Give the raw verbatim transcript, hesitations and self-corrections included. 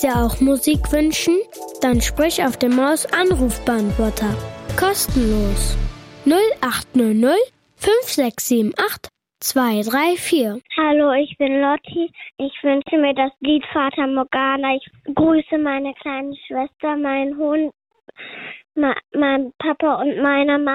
Dir auch Musik wünschen? Dann sprich auf dem Maus-Anrufbeantworter. Kostenlos. null acht null null fünf sechs sieben acht zwei drei vier. Hallo, ich bin Lotti. Ich wünsche mir das Lied Fata Morgana. Ich grüße meine kleine Schwester, meinen Hund, ma- meinen Papa und meine Mama.